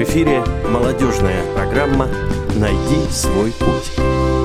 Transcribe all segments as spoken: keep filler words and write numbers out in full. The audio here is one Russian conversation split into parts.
эфире молодежная программа «Найди свой путь».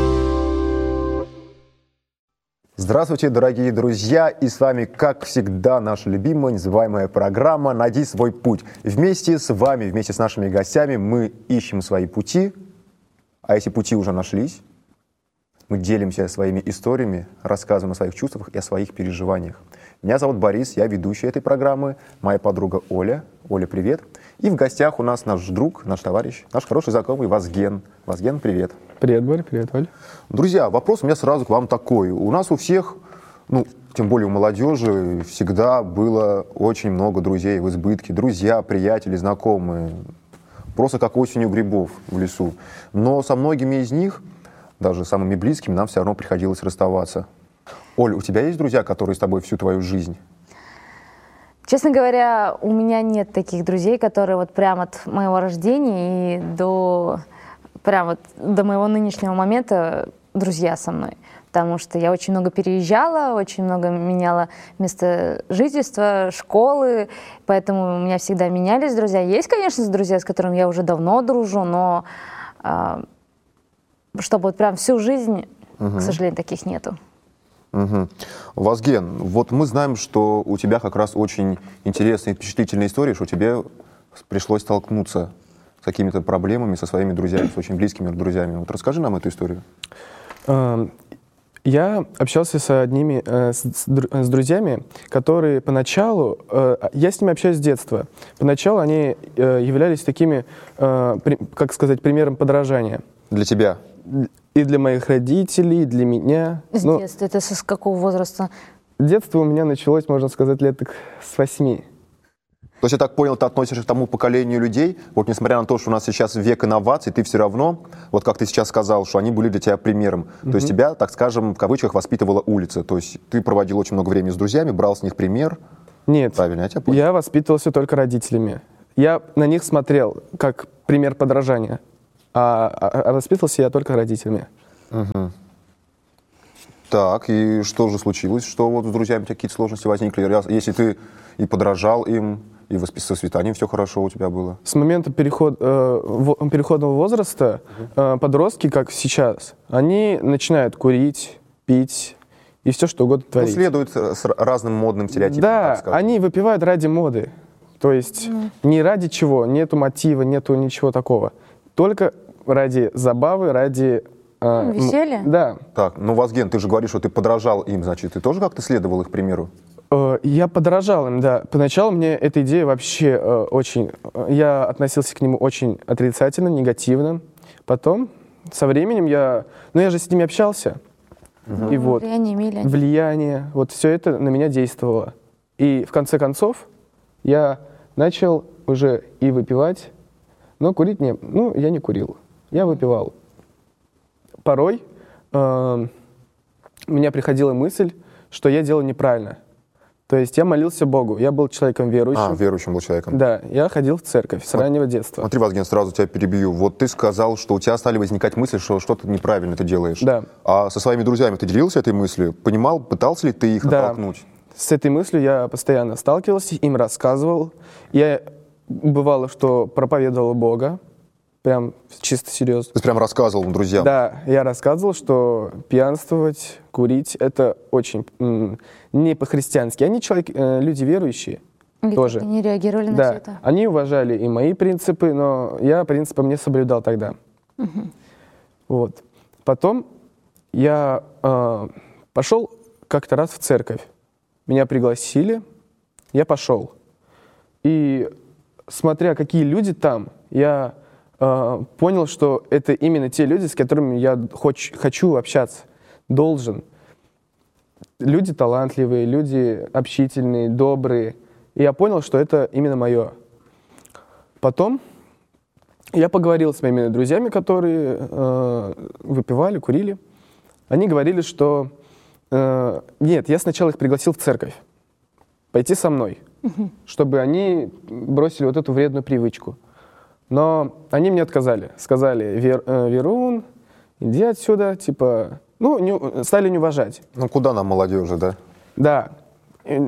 Здравствуйте, дорогие друзья! И с вами, как всегда, наша любимая, называемая программа «Найди свой путь». Вместе с вами, вместе с нашими гостями мы ищем свои пути, а эти пути уже нашлись. Мы делимся своими историями, рассказываем о своих чувствах и о своих переживаниях. Меня зовут Борис, я ведущий этой программы, моя подруга Оля. Оля, привет. И в гостях у нас наш друг, наш товарищ, наш хороший знакомый Вазген. Вазген, привет. Привет, Боря, привет, Оль. Друзья, вопрос у меня сразу к вам такой. У нас у всех, ну, тем более у молодежи, всегда было очень много друзей в избытке. Друзья, приятели, знакомые. Просто как осенью грибов в лесу. Но со многими из них, даже самыми близкими, нам все равно приходилось расставаться. Оль, у тебя есть друзья, которые с тобой всю твою жизнь? Честно говоря, у меня нет таких друзей, которые вот прямо от моего рождения и до, прям вот до моего нынешнего момента друзья со мной. Потому что я очень много переезжала, очень много меняла место жительства, школы, поэтому у меня всегда менялись друзья. Есть, конечно, друзья, с которыми я уже давно дружу, но э, чтобы вот прям всю жизнь, угу. к сожалению, таких нету. Угу. Вазген, вот мы знаем, что у тебя как раз очень интересная и впечатлительная история, что тебе пришлось столкнуться с какими-то проблемами со своими друзьями, с очень близкими друзьями. Вот расскажи нам эту историю. Я общался с одними, с, с друзьями, которые поначалу, я с ними общаюсь с детства, поначалу они являлись такими, как сказать, примером подражания. Для тебя? И для моих родителей, и для меня. С Но детства? Это с какого возраста? Детство у меня началось, можно сказать, лет так с восьми. То есть, я так понял, ты относишься к тому поколению людей, вот несмотря на то, что у нас сейчас век инноваций, ты все равно, вот как ты сейчас сказал, что они были для тебя примером. Mm-hmm. То есть тебя, так скажем, в кавычках воспитывала улица. То есть ты проводил очень много времени с друзьями, брал с них пример. Нет, правильно, я тебя понял. Я воспитывался только родителями. Я на них смотрел как пример подражания. А, а, а воспитывался я только родителями. Угу. Так, и что же случилось? Что вот с друзьями какие-то сложности возникли? Если ты и подражал им, и с воспитанием все хорошо у тебя было? С момента переход, э, в, переходного возраста э, подростки, как сейчас, они начинают курить, пить и все, что угодно творить. Ну, следуют с разным модным стереотипам. Да, они выпивают ради моды. То есть mm. не ради чего, нету мотива, нету ничего такого. Только ради забавы, ради... Э, веселья? Да. Так, ну, Вазген, ты же говоришь, что ты подражал им, значит, ты тоже как-то следовал их примеру? Э, я подражал им, да. Поначалу мне эта идея вообще э, очень... Я относился к нему очень отрицательно, негативно. Потом, со временем я... Ну, я же с ними общался. Угу. И вот, влияние имели они. Влияние. Вот все это на меня действовало. И в конце концов я начал уже и выпивать, но курить не... Ну, я не курил. Я выпивал. Порой э, у меня приходила мысль, что я делаю неправильно. То есть я молился Богу. Я был человеком верующим. А, верующим был человеком. Да, я ходил в церковь с раннего детства. Смотри, Вазген, сразу тебя перебью. Вот ты сказал, что у тебя стали возникать мысли, что что-то неправильно ты делаешь. Да. А со своими друзьями ты делился этой мыслью? Понимал, пытался ли ты их да. оттолкнуть? С этой мыслью я постоянно сталкивался, им рассказывал. Я, бывало, что проповедовал Бога. Прям чисто серьезно. Ты прям рассказывал друзьям? Да, я рассказывал, что пьянствовать, курить — это очень м, не по-христиански. Они человек, э, люди верующие и тоже. Они реагировали на да. все это? Они уважали и мои принципы, но я принципы не соблюдал тогда. Угу. Вот. Потом я э, пошел как-то раз в церковь. Меня пригласили, я пошел. И смотря какие люди там, я... понял, что это именно те люди, с которыми я хоч, хочу общаться, должен. Люди талантливые, люди общительные, добрые. И я понял, что это именно мое. Потом я поговорил с моими друзьями, которые э, выпивали, курили. Они говорили, что... Э, нет, я сначала их пригласил в церковь, пойти со мной, угу. чтобы они бросили вот эту вредную привычку. Но они мне отказали. Сказали: Вер, э, Верун, иди отсюда, типа, ну, не, стали не уважать. Ну, куда нам, молодежи, да? Да.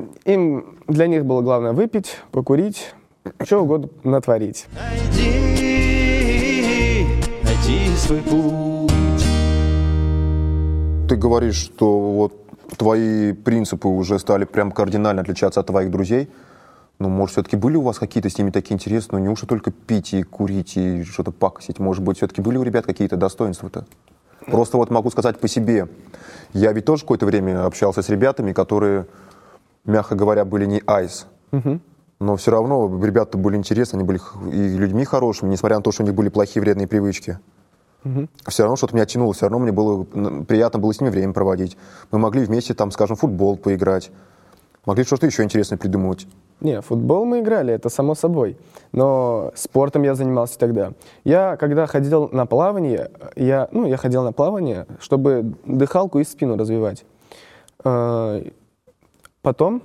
Им, для них было главное выпить, покурить, что угодно натворить. Найди свой путь. Ты говоришь, что вот твои принципы уже стали прям кардинально отличаться от твоих друзей. Ну, может, все-таки были у вас какие-то с ними такие интересные, ну, неужто только пить и курить и что-то пакосить? Может быть, все-таки были у ребят какие-то достоинства-то? Просто вот могу сказать по себе. Я ведь тоже какое-то время общался с ребятами, которые, мягко говоря, были не айс. Мгм. Но все равно ребята были интересны, они были х- и людьми хорошими, несмотря на то, что у них были плохие вредные привычки. Мгм. Все равно что-то меня тянуло, все равно мне было м, приятно было с ними время проводить. Мы могли вместе, там, скажем, в футбол поиграть. Могли что-то еще интересное придумывать. Не, в футбол мы играли, это само собой. Но спортом я занимался тогда. Я, когда ходил на плавание, я, ну, я ходил на плавание, чтобы дыхалку и спину развивать. Э, Потом,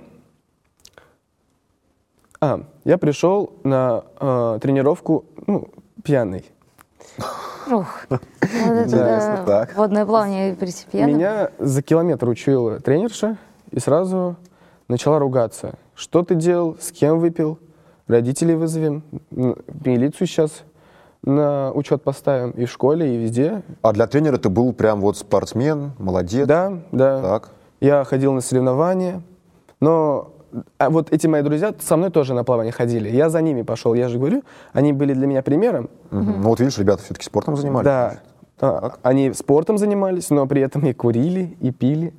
а, я пришел на э, тренировку, ну, пьяный. Ух, вот это Интересно, да, так. водное плавание при пьяным. Меня за километр учила тренерша и сразу начала ругаться. Что ты делал, с кем выпил, родителей вызовем, м, милицию сейчас на учет поставим и в школе, и везде. А для тренера ты был прям вот спортсмен, молодец. Да, да. Так. Я ходил на соревнования, но а вот эти мои друзья со мной тоже на плавание ходили. Я за ними пошел, я же говорю, они были для меня примером. Мгм. Ну вот видишь, ребята все-таки спортом занимались. Да, а, они спортом занимались, но при этом и курили, и пили.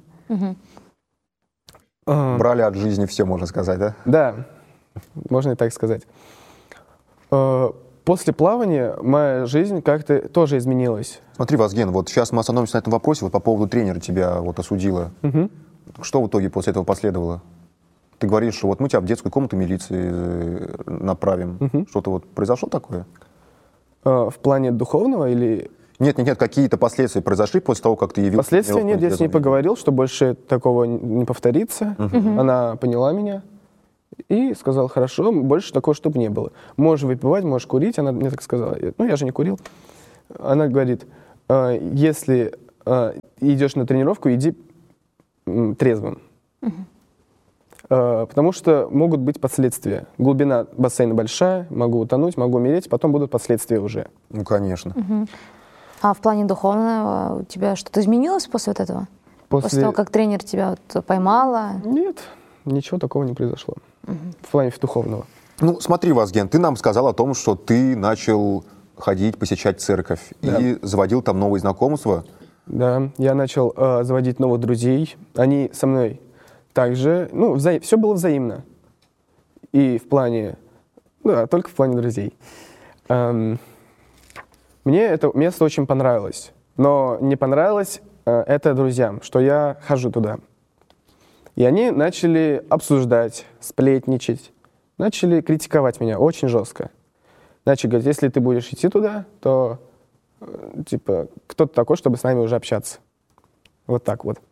А, Брали от жизни все, можно сказать, да? Да, можно и так сказать. Э, После плавания моя жизнь как-то тоже изменилась. Смотри, Вазген, вот сейчас мы остановимся на этом вопросе, вот по поводу тренера тебя вот осудила. Мгм. Что в итоге после этого последовало? Ты говоришь, что вот мы тебя в детскую комнату милиции э, направим. Мгм. Что-то вот произошло такое? Э, В плане духовного или... Нет, нет, нет, какие-то последствия произошли после того, как ты явился? Последствия на нет, я с ней тренировку? поговорил, что больше такого н- не повторится. Она поняла меня и сказала, хорошо, больше такого, чтобы не было. Можешь выпивать, можешь курить, она мне так сказала. Я- Ну, я же не курил. Она говорит, «Э, если э, идешь на тренировку, иди м, трезвым. Э, Потому что могут быть последствия. Глубина бассейна большая, могу утонуть, могу умереть, потом будут последствия уже. Ну, конечно. А в плане духовного у тебя что-то изменилось после вот этого? После, того, как тренер тебя вот поймала? Нет, ничего такого не произошло. В плане духовного. Ну, смотри, Вазген, ты нам сказал о том, что ты начал ходить, посещать церковь и заводил там новые знакомства. Да, я начал э, заводить новых друзей. Они со мной также, ну, вза... все было взаимно. И в плане, да, только в плане друзей. Эм, Мне это место очень понравилось. Но не понравилось э, это друзьям, что я хожу туда. И они начали обсуждать, сплетничать, начали критиковать меня очень жестко. Начали говорить, если ты будешь идти туда, то, э, типа, кто ты такой, чтобы с нами уже общаться? Вот так вот.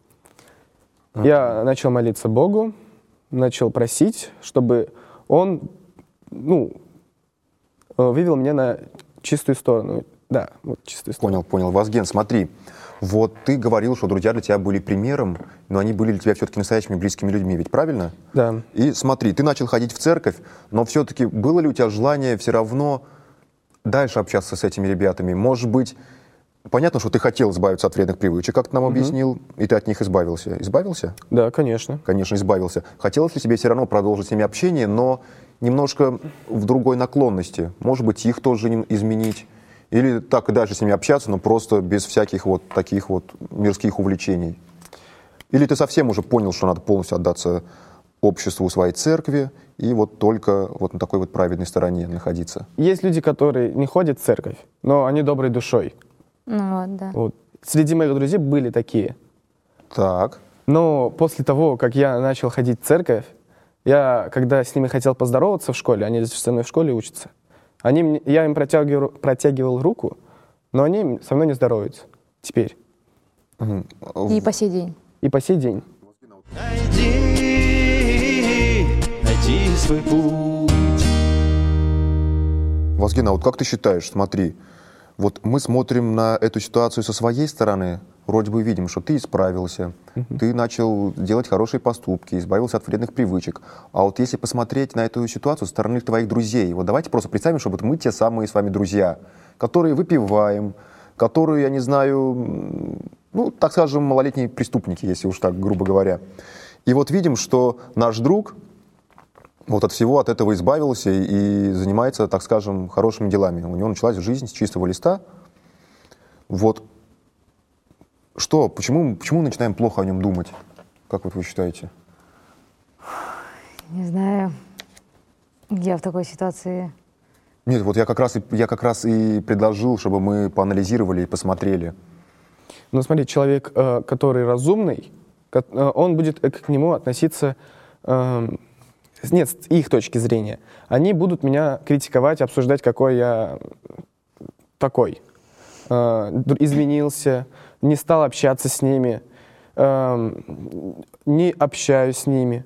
Я начал молиться Богу, начал просить, чтобы Он, ну, э, вывел меня на чистую сторону. Да, вот чистую сторону. Понял, понял. Вазген, смотри, вот ты говорил, что друзья для тебя были примером, но они были для тебя все-таки настоящими близкими людьми, ведь правильно? Да. И смотри, ты начал ходить в церковь, но все-таки было ли у тебя желание все равно дальше общаться с этими ребятами? Может быть, понятно, что ты хотел избавиться от вредных привычек, как ты нам объяснил, и ты от них избавился. Избавился? Да, конечно. Конечно, избавился. Хотелось ли тебе все равно продолжить с ними общение, но немножко в другой наклонности? Может быть, их тоже не изменить? Или так и дальше с ними общаться, но просто без всяких вот таких вот мирских увлечений? Или ты совсем уже понял, что надо полностью отдаться обществу своей церкви и вот только вот на такой вот праведной стороне находиться? Есть люди, которые не ходят в церковь, но они доброй душой. Ну вот, да. Вот. Среди моих друзей были такие. Так. Но после того, как я начал ходить в церковь, я, когда с ними хотел поздороваться в школе, они со мной в школе учатся, они, мне- я им протягивал, протягивал руку, но они со мной не здороваются теперь И по сей день. и по сей день. Найди, найди свой путь. Вазген, а вот как ты считаешь, смотри, вот мы смотрим на эту ситуацию со своей стороны, вроде бы видим, что ты исправился, ты начал делать хорошие поступки, избавился от вредных привычек. А вот если посмотреть на эту ситуацию со стороны твоих друзей, вот давайте просто представим, что вот мы те самые с вами друзья, которые выпиваем, которые, я не знаю, ну, так скажем, малолетние преступники, если уж так, грубо говоря. И вот видим, что наш друг вот от всего от этого избавился и занимается, так скажем, хорошими делами. У него началась жизнь с чистого листа. Вот что, почему, почему мы начинаем плохо о нем думать? Как вот вы считаете? Не знаю. Я в такой ситуации... Нет, вот я как раз и, я как раз и предложил, чтобы мы поанализировали и посмотрели. Ну, смотри, человек, э, который разумный, ко- э, он будет э, к нему относиться... Э, нет, с их точки зрения. Они будут меня критиковать, обсуждать, какой я такой. Э, изменился, не стал общаться с ними, э, не общаюсь с ними.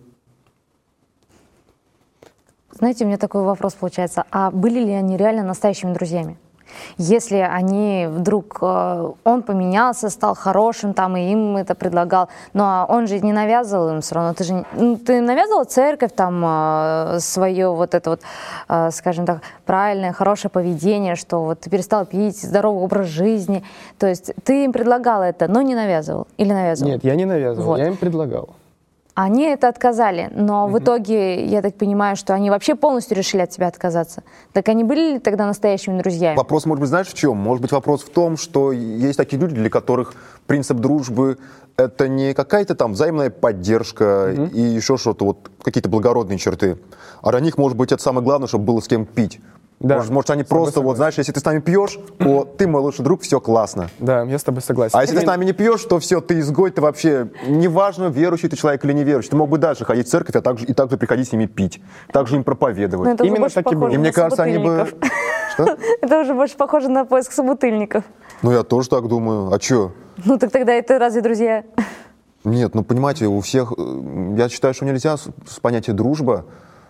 Знаете, у меня такой вопрос получается. А были ли они реально настоящими друзьями? Если они вдруг, э, он поменялся, стал хорошим, там, и им это предлагал, но он же не навязывал им все равно. Ты же ну, ты навязывал церковь, там, э, свое вот это вот, э, скажем так, правильное, хорошее поведение, что вот ты перестал пить, здоровый образ жизни. То есть ты им предлагал это, но не навязывал? Или навязывал? Нет, я не навязывал, Вот. я им предлагал. Они это отказали, но в итоге, я так понимаю, что они вообще полностью решили от тебя отказаться. Так они были ли тогда настоящими друзьями? Вопрос, может быть, знаешь, в чем? Может быть, вопрос в том, что есть такие люди, для которых принцип дружбы — это не какая-то там взаимная поддержка и еще что-то, вот какие-то благородные черты. А для них, может быть, это самое главное, чтобы было с кем пить. Да. Может, может, они просто, вот, знаешь, если ты с нами пьешь, то ты мой лучший друг, все классно. Да, я с тобой согласен. А если ты с нами не пьешь, то все, ты изгой, ты вообще, неважно, верующий ты человек или неверующий, ты мог бы дальше ходить в церковь, а также, и также приходить с ними пить, также им проповедовать. Ну, это уже Именно больше так и было. похоже И мне на кажется, они бы... собутыльников. Что? Это уже больше похоже на поиск собутыльников. Ну, я тоже так думаю. А что? Ну так тогда это разве друзья? Нет, ну, понимаете, у всех... э, Я считаю, что нельзя с, с понятия дружба...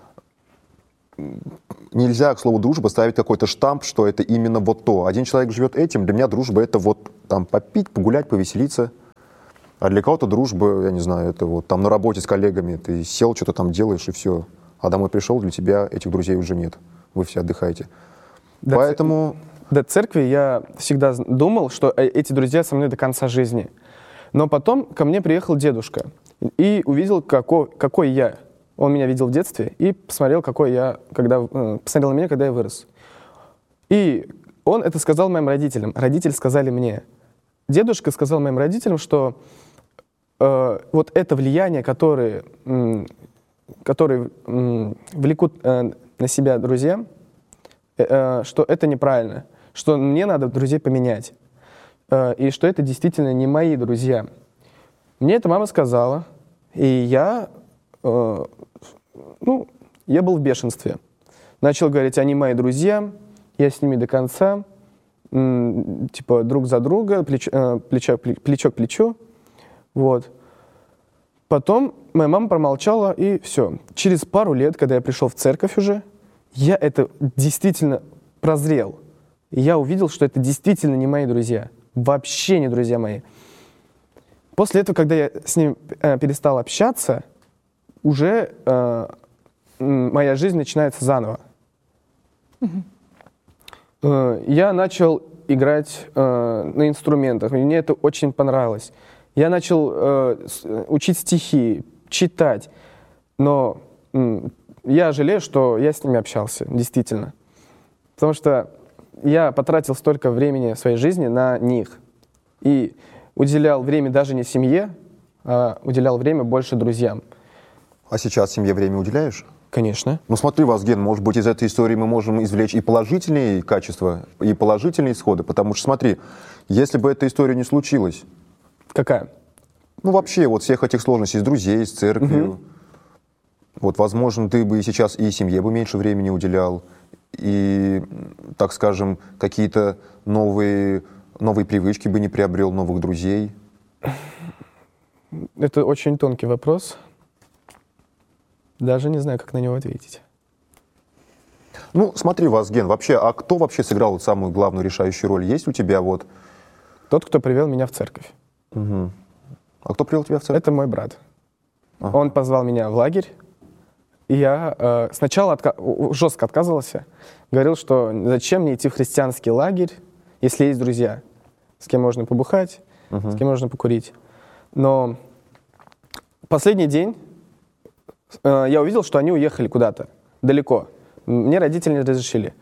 Нельзя, к слову, дружба ставить какой-то штамп, что это именно вот то. Один человек живет этим, для меня дружба — это вот там попить, погулять, повеселиться. А для кого-то дружба, я не знаю, это вот там на работе с коллегами. Ты сел, что-то там делаешь, и все. А домой пришел, для тебя этих друзей уже нет. Вы все отдыхаете. До Поэтому... До церкви я всегда думал, что э- эти друзья со мной до конца жизни. Но потом ко мне приехал дедушка и увидел, какой, какой я. Он меня видел в детстве и посмотрел, какой я, когда, э, посмотрел на меня, когда я вырос. И он это сказал моим родителям. Родители сказали мне. Дедушка сказал моим родителям, что э, вот это влияние, которое, м, которое м, влекут э, на себя друзья, э, э, что это неправильно, что мне надо друзей поменять, э, и что это действительно не мои друзья. Мне это мама сказала, и я... Э, ну, я был в бешенстве. Начал говорить, они мои друзья, я с ними до конца, м, типа друг за друга, плеч, э, плечо, плечо к плечу. Вот. Потом моя мама промолчала, и все. Через пару лет, когда я пришел в церковь уже, я это действительно прозрел. И я увидел, что это действительно не мои друзья. Вообще не друзья мои. После этого, когда я с ними э, перестал общаться, уже э, моя жизнь начинается заново. Mm-hmm. Э, я начал играть э, на инструментах, мне это очень понравилось. Я начал э, с, учить стихи, читать, но э, я жалею, что я с ними общался, действительно. Потому что я потратил столько времени в своей жизни на них и уделял время даже не семье, а уделял время больше друзьям. А сейчас семье время уделяешь? Конечно. Ну смотри, Вазген, может быть, из этой истории мы можем извлечь и положительные качества, и положительные исходы. Потому что смотри, если бы эта история не случилась... Какая? Ну вообще, вот всех этих сложностей с друзей, с церковью. Угу. Вот, возможно, ты бы и сейчас и семье бы меньше времени уделял, и, так скажем, какие-то новые, новые привычки бы не приобрел, новых друзей. Это очень тонкий вопрос. Даже не знаю, как на него ответить. Ну, смотри, Вазген, вообще, а кто вообще сыграл вот самую главную решающую роль? Есть у тебя вот... Тот, кто привел меня в церковь. Угу. А кто привел тебя в церковь? Это мой брат. Ага. Он позвал меня в лагерь, и я э, сначала отка... жестко отказывался. Говорил, что зачем мне идти в христианский лагерь, если есть друзья. с кем можно побухать, uh-huh. с кем можно покурить. Но последний день э, я увидел, что они уехали куда-то, далеко. Мне родители не разрешили.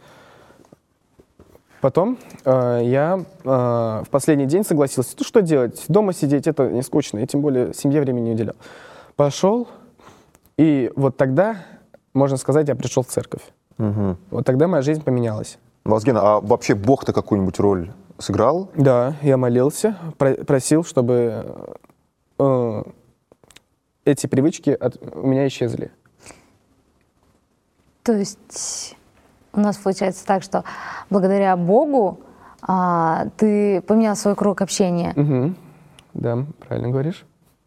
Потом э, я э, в последний день согласился. Ну, что делать? Дома сидеть, это не скучно, и тем более семье времени не уделял. Пошел, и вот тогда, можно сказать, я пришел в церковь. Угу. Вот тогда моя жизнь поменялась. Вазген, а вообще Бог-то какую-нибудь роль сыграл? Да, я молился, про- просил, чтобы э, эти привычки от, у меня исчезли. То есть у нас получается так, что благодаря Богу а, ты поменял свой круг общения. Угу. Да, правильно говоришь.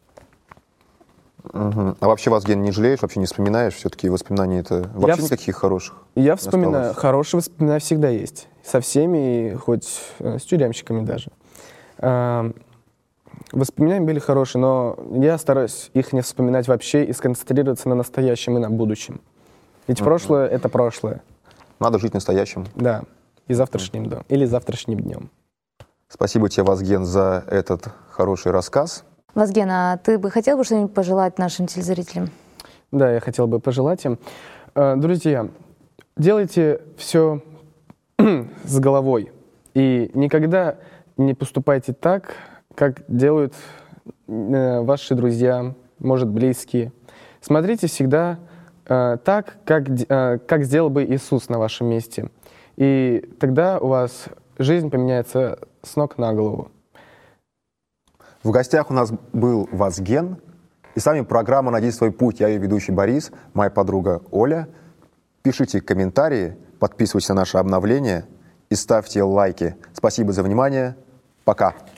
Угу. А вообще, Вазген, не жалеешь, вообще не вспоминаешь? Все-таки воспоминания это вообще я никаких хороших? Я вспоминаю, осталось? Хорошие воспоминания всегда есть. Со всеми, хоть э, с тюремщиками даже. Э, воспоминания были хорошие, но я стараюсь их не вспоминать вообще и сконцентрироваться на настоящем и на будущем. Ведь угу. прошлое — это прошлое. Надо жить настоящим. Да, и завтрашним днем, или завтрашним днем. Спасибо тебе, Вазген, за этот хороший рассказ. Вазген, а ты бы хотел бы что-нибудь пожелать нашим телезрителям? Да, я хотел бы пожелать им. Друзья, делайте все с головой. И никогда не поступайте так, как делают ваши друзья, может, близкие. Смотрите всегда так, как, как сделал бы Иисус на вашем месте. И тогда у вас жизнь поменяется с ног на голову. В гостях у нас был Вазген. И с вами программа «Найди свой путь». Я ее ведущий Борис, моя подруга Оля. Пишите комментарии, подписывайтесь на наши обновления и ставьте лайки. Спасибо за внимание. Пока.